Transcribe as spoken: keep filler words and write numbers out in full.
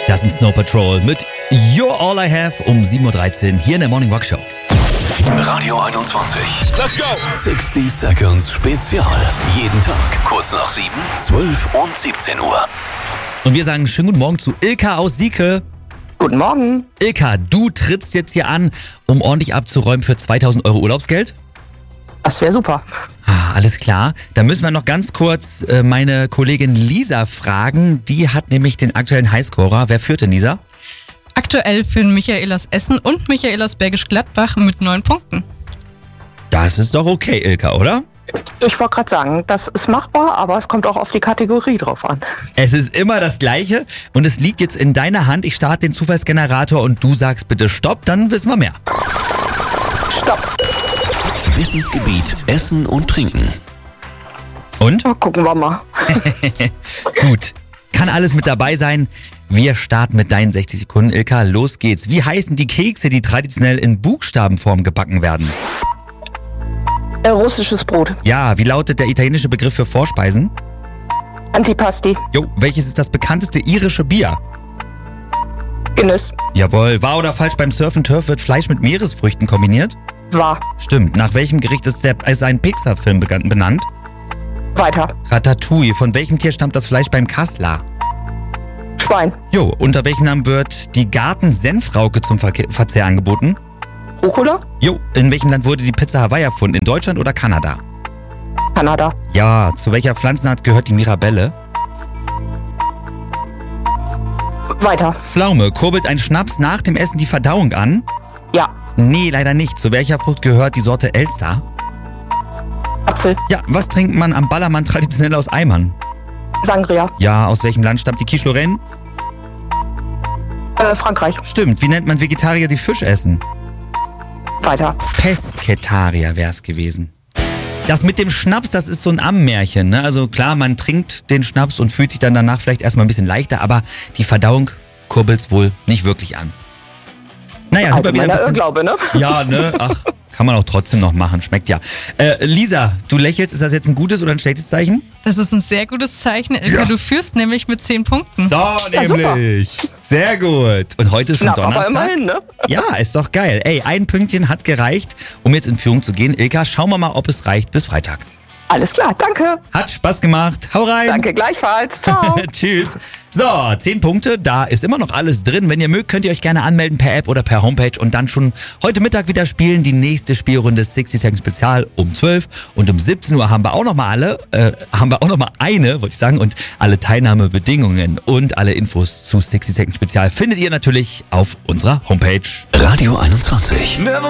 Das sind Snow Patrol mit You're All I Have um sieben Uhr dreizehn hier in der Morning Rock Show. Radio einundzwanzig. Let's go! sechzig Seconds Spezial. Jeden Tag kurz nach sieben, zwölf und siebzehn Uhr. Und wir sagen schönen guten Morgen zu Ilka aus Sieke. Guten Morgen. Ilka, du trittst jetzt hier an, um ordentlich abzuräumen für zweitausend Euro Urlaubsgeld? Das wäre super. Ah, alles klar. Da müssen wir noch ganz kurz äh, meine Kollegin Lisa fragen. Die hat nämlich den aktuellen Highscorer. Wer führt denn, Lisa? Aktuell führen Michael aus Essen und Michael aus Bergisch Gladbach mit neun Punkten. Das ist doch okay, Ilka, oder? Ich wollte gerade sagen, das ist machbar, aber es kommt auch auf die Kategorie drauf an. Es ist immer das Gleiche und es liegt jetzt in deiner Hand. Ich starte den Zufallsgenerator und du sagst bitte Stopp, dann wissen wir mehr. Stopp. Wissensgebiet Essen und Trinken. Und? Na, gucken wir mal. Gut. Kann alles mit dabei sein. Wir starten mit deinen sechzig Sekunden. Ilka, los geht's. Wie heißen die Kekse, die traditionell in Buchstabenform gebacken werden? Äh, russisches Brot. Ja, wie lautet der italienische Begriff für Vorspeisen? Antipasti. Jo, welches ist das bekannteste irische Bier? Guinness. Jawohl. Wahr oder falsch, beim Surf and Turf wird Fleisch mit Meeresfrüchten kombiniert? War. Stimmt. Nach welchem Gericht ist, der, ist ein Pixar-Film began- benannt? Weiter. Ratatouille. Von welchem Tier stammt das Fleisch beim Kassler? Schwein. Jo, unter welchem Namen wird die Garten-Senfrauke zum Verke- Verzehr angeboten? Rucola. Jo, in welchem Land wurde die Pizza Hawaii erfunden? In Deutschland oder Kanada? Kanada. Ja, zu welcher Pflanzenart gehört die Mirabelle? Weiter. Pflaume. Kurbelt ein Schnaps nach dem Essen die Verdauung an? Ja. Nee, leider nicht. Zu welcher Frucht gehört die Sorte Elster? Apfel. Ja, was trinkt man am Ballermann traditionell aus Eimern? Sangria. Ja, aus welchem Land stammt die Quiche Lorraine? Äh, Frankreich. Stimmt. Wie nennt man Vegetarier, die Fisch essen? Weiter. Pesketarier wär's gewesen. Das mit dem Schnaps, das ist so ein Ammärchen, ne? Also klar, man trinkt den Schnaps und fühlt sich dann danach vielleicht erstmal ein bisschen leichter, aber die Verdauung kurbelt's wohl nicht wirklich an. Naja, super wieder ein bisschen. Irrglaube, ne? Ja, ne? Ach, kann man auch trotzdem noch machen, schmeckt ja. Äh, Lisa, du lächelst, ist das jetzt ein gutes oder ein schlechtes Zeichen? Das ist ein sehr gutes Zeichen, Ilka. Ja. Du führst nämlich mit zehn Punkten. So, nämlich. Sehr gut. Und heute ist schon Knapp, aber Donnerstag. immerhin, ne? Ja, ist doch geil. Ey, ein Pünktchen hat gereicht, um jetzt in Führung zu gehen. Ilka, schauen wir mal, ob es reicht bis Freitag. Alles klar, danke. Hat Spaß gemacht. Hau rein. Danke gleichfalls. Ciao. Tschüss. So, zehn Punkte, da ist immer noch alles drin. Wenn ihr mögt, könnt ihr euch gerne anmelden per App oder per Homepage und dann schon heute Mittag wieder spielen. Die nächste Spielrunde sechzig Seconds Spezial um zwölf und um siebzehn Uhr haben wir auch noch mal alle, äh, haben wir auch noch mal eine, wollte ich sagen, und alle Teilnahmebedingungen und alle Infos zu sechzig Seconds Spezial findet ihr natürlich auf unserer Homepage. Radio einundzwanzig.